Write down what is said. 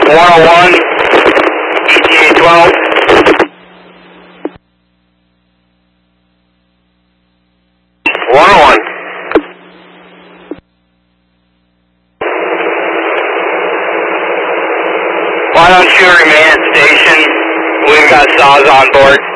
101, ETA 12. 101. Why don't you remain at station? We've got saws on board.